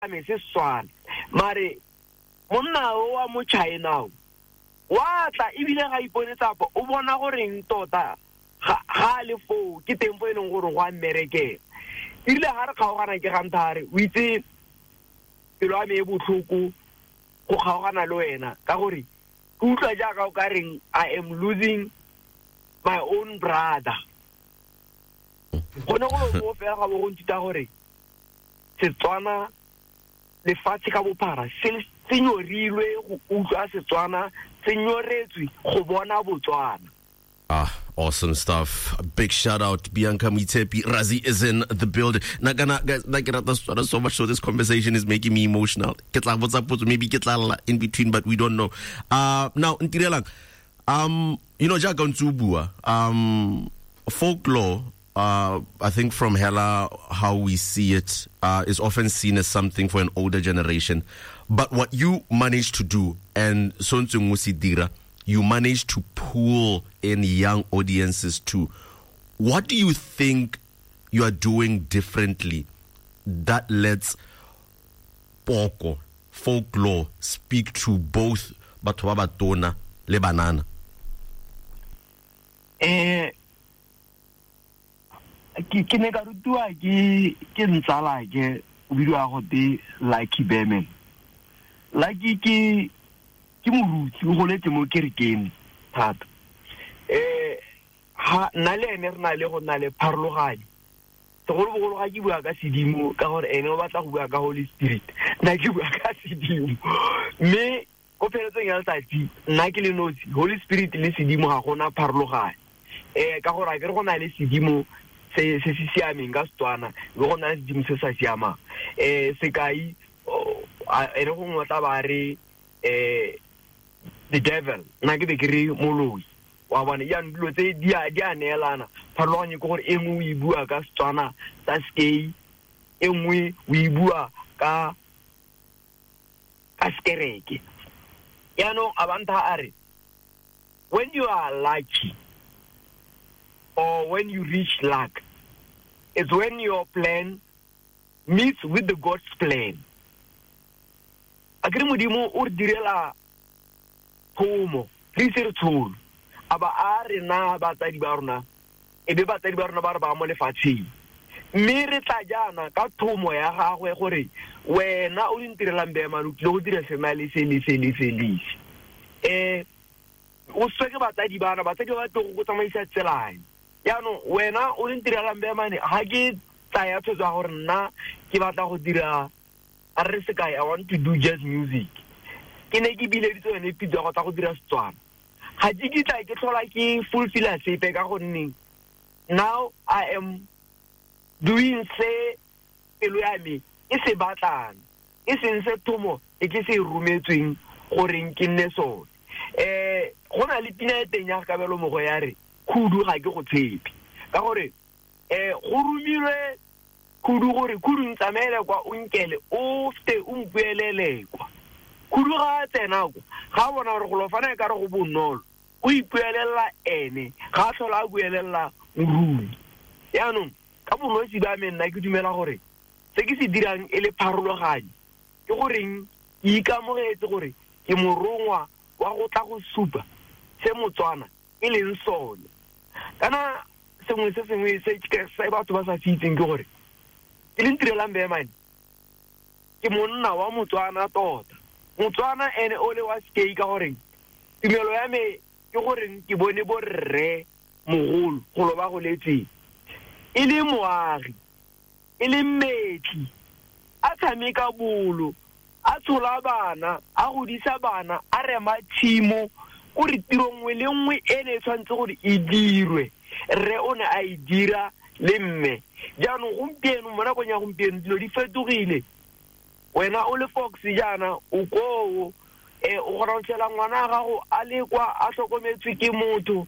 me se Setswana mare monna wa mo China wa tla ibile ga iponetsa o bona gore eng tota ga le fo ke tempo e leng gore go America ile ga re kgaogana ke gantare o itse pelo a me e botlhoko go kgaogana le wena ka gore ke utlwa jaaka o ka reng I am losing my own brother gone go fela ga bo go ntita gore Setswana le fatshe ka bophara senyorilwe go utlwa Setswana senyoretswe go bona Botswana. Awesome stuff. A big shout out. Bianca Mitepi Razi is in the building. Guys, so much so this conversation is making me emotional. Maybe in between, but we don't know. Now, you know, Jack folklore, I think from Hela, how we see it, is often seen as something for an older generation. But what you managed to do, and Sonsu Musidira, you managed to pull in young audiences too. What do you think you are doing differently that lets Poko, folklore, speak to both Batwa Batona le Banana? Ke ne ka rutua ke ntsala ke o bidwa go te Lucky Bemen. Lucky ke moruti go letse mo kerekeng thata ha na le ene re na le go na le pharologane segolo ga ke bua ka sedimo ka gore ene o batla go bua ka Holy Spirit na ke bua ka sedimo mme go pheletseng ya letsatsi nna ke le nosi Holy Spirit le sedimo ga gona pharologane ka gore ke re go na le sedimo se siameng ka Setswana go na le sedimo se sa siamang sekai ere go ngotla ba re the devil na ke be ke re moloi wa bona ya ndilo tse di a neelana pharologanye go gore engwe o ibua ka Setswana tsa skei engwe o ibua ka skereke ya no abanta are when you are lucky or when you reach luck it's when your plan meets with the God's plan akere modimo o direla thomo re tsholo aba a re na batsadi ba rona ebe batsadi ba rona ba re ba mo lefatsheng mme re tla jana ka thomo ya gagwe gore wena o dintirelang beema lo go dira semale se o sweke batsadi ba ba tlo go tsamaisa tselane yaano wena o dintirelang beema ga ke tsaya tshotso ya gore nna ke batla go dira a re se kae I want to do jazz music ke ne ke bile ditso ene pitso go tla go dira Setswana ga ke tla ke tlhola ke fulfill sepe ka gonne now I am doing se pelo ya me e se batlang e seng se thomo e ke se rumetsweng gore ke nne sone go na le pina e teng ya ka belo mo go ya re khudu ga ke go tshepi ka gore go rumilwe khudu gore khudu ntsamele kwa o nkele o fte o mpuelele kwa khudu ga tsena go ga bona gore go lo fana ka re go bonolo o ipuelela ene ga tlhola a buelela morumi yaanong ka bonosi ba me nna ke dumela gore se ke se dirang e le pharologanye ke goreng ke ikamogetse gore ke morongwa wa go tla go supa se Motswana e leng sone kana sengwe se sengwe se batho ba sa fitseng ke gore ke le ntirelang beemane ke monna wa Motswana tota Motswana ene o le wa skei ka gore tumelo ya me ke gore ke bone borre mogolo go lo ba go letse e le moagi e le metli a tshameka bolo a tshola bana a godisa bana a rema tshimo o re tirongwe le nngwe ene tshwantse gore e dirwe re o ne a e dira le mme jaanong gompieno mo nakong ya gompieno dilo di fetogile wena o le fox jana o go o gona o tshela ngwana gago a le kwa a hlokometswe ke motho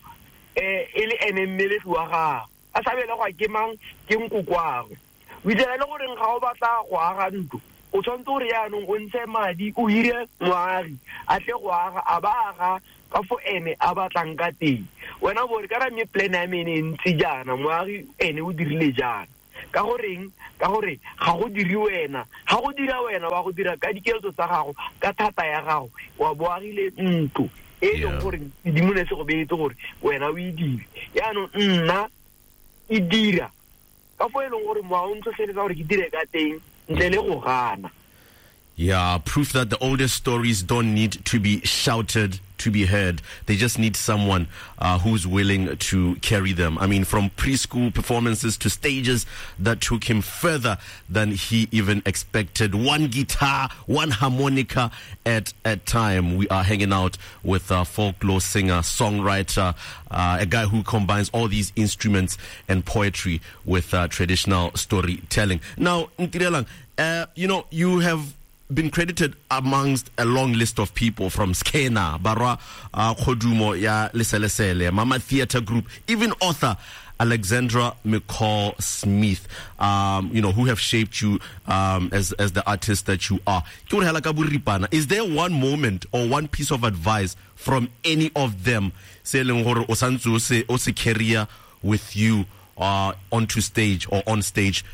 e le ene mmelegi wa gago a sabele go ke mang ke nkokwagwe o itse le gore ga o batla go aga ntlo o tshwantse gore yaanong o ntshe madi o hire moagi a tle go aga a ba aga ka fo ene a batlang ka teng wena bore ka ra me plan ya mene ntse jana moagi ene o dirile jana ka gore ga go diri wena ga go dira wena wa go dira ka dikeletso tsa gago ka thata ya gago wa boagile ntlo e leng gore dimo ne se go beetse gore wena o e dire yaanong nna e dira ka fo e leng gore moa o ntlotlheletsa gore ke dire ka teng ntle le go gana. Yeah, proof that the older stories don't need to be shouted to be heard. They just need someone who's willing to carry them. I mean, from preschool performances to stages that took him further than he even expected. One guitar, one harmonica at a time. We are hanging out with a folklore singer, songwriter, a guy who combines all these instruments and poetry with traditional storytelling. Now, Ntirelang, you have been credited amongst a long list of people, from Skena, Barwa Khodumo, ya Leselesele, Mama Theatre Group, even author Alexandra McCall Smith, who have shaped you as the artist that you are. Is there one moment or one piece of advice from any of them saying o career with you onto stage or on stage?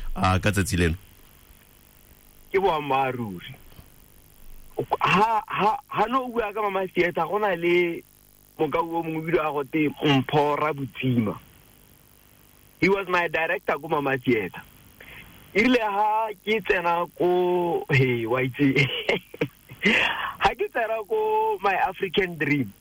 Ke boammaaruri ha no bua ka Mama Theatre gona le mokau o mongwe a go te Mpho Rabutsima. He was my director go Mama Theatre. Ile ha ke tsena ko wa itse ha ke tsena ko My African Dream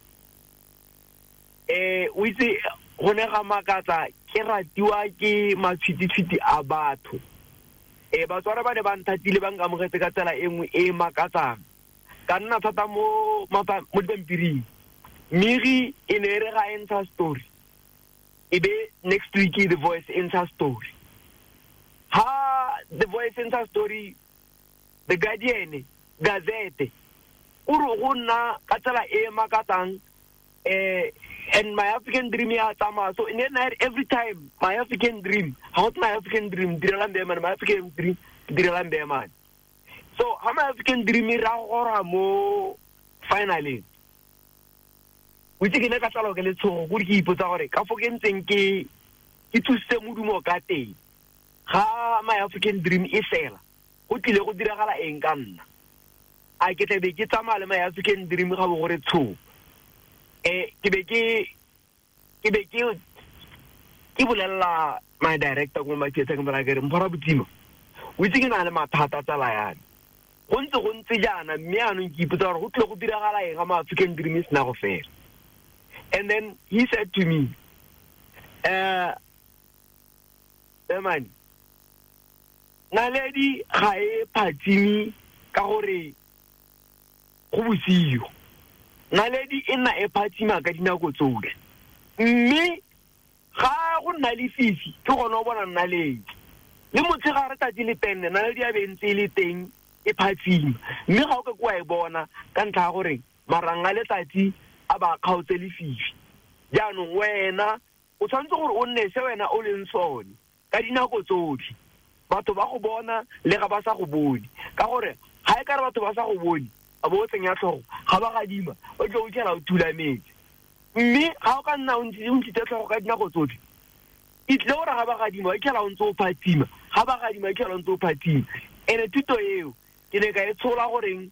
we say go ne ga makatsa ke ratiwa ke matshititshiti a batho batswara ba ne ba nthatile ba nkamogetse ka tsela engwe e makatsang ka nna thata mo dipampiring miri e ne re ga enta story ebe next week The Voice enta story ha The Voice enta story The Guardian Gazette uro go nna ka tsela e makatsang and My African Dream ya tama. So in the night, every time My African Dream, how My African Dream, My African Dream, man. So how My African Dream ra mo finally. We think in ka tsalo ke le tso go di ipotsa gore ka fokentseng ke tsuse modumo ka teng. Ha My African Dream e fela. Go tlile go diragala eng ka nna. A ke tebe ke tsama le My African Dream ga bo gore tso. Ke bolela my director go my theater ke mara ke re Mpho Rabutsima o itse ke na le mathata tsala yana go ntse jana mme anong ke ipotsa gore go tle go diragala eng ga Ma African Dream is na go fela. And then he said to me man Naledi ga e phatsimi ka gore go bosiyo Naledi ina e phatsima ka dinako tsohle mme ga go nna le fifi ke gona o bona Naledi le motshegare tati le penne Naledi a bentse le teng e phatsima mme ga o ka kwa e bona ka ntlha gore maranga le tati a ba kgaotse le fifi jaanong wena o tshwanetse gore o nne se wena o leng sone ka dinako tsohle batho ba go bona le ga ba sa go bone ka gore ga e ka re batho ba sa go bone a bo tsenya tlhogo ga ba gadima o tlo o tshela o thulametse mme ga o ka nna o ntse tlhogo ka dinako tsotlhe e tle gore ga ba gadima e tshela o ntse o phatima ga ba gadima e tshela o ntse o phatima ene thuto eo ke ne ka e tshola goreng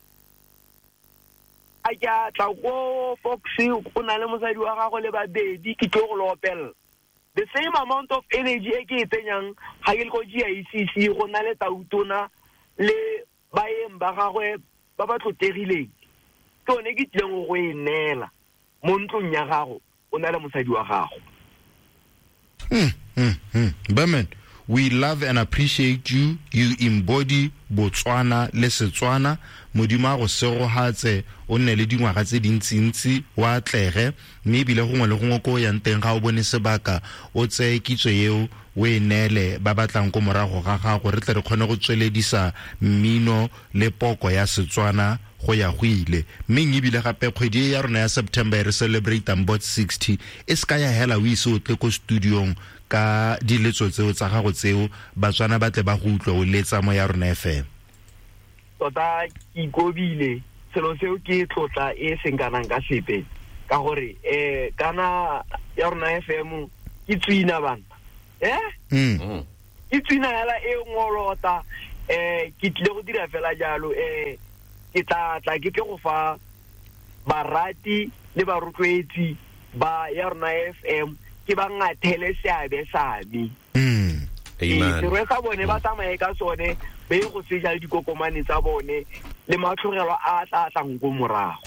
a ka tla go Fox go na le mosadi wa gago le babedi ke tlo go lopela the same amount of energy e ke e tsenyang ga ke le go GICC go na le Tautona le baeng ba gagwe ba ba tlotegileng ke one ke tleng go e nela mo ntlong ya gago o na le mosadi wa gago. Berman, we love and appreciate you. You embody Botswana le Setswana. Modimo go serohatse o nne le dingwaga tse dintsintsi wa tlege mme bile gongwe le gongwe ko ya nteng ga o bone sebaka o tse kitso yeo we nele ba batlang ko morago ga gago re tle re kgone go tsweledisa mmino le poko ya Setswana go ya go ile mme ebile gape kgwedi ya rona ya September re celebrate Mbot 60 e ska ya hela o ise o tle ko studiong ka diletso tseo tsa gago tseo Batswana ba tle ba go utlwa o letsa mo ya rona FM. Tota ikobile selo seo ke tlotla e senkanang ka sepe ka gore kana ya rona FM ke tswina bana ke tsina hela e ngolota ke tle go dira fela jalo ke tla ke go fa barati le barotloetsi ba ya rona FM ke ba ngathele seabe sami amen re sa bone ba tsamaye ka sone be go seja le dikokomane tsa bone le matlhogelo a tla tlang go morago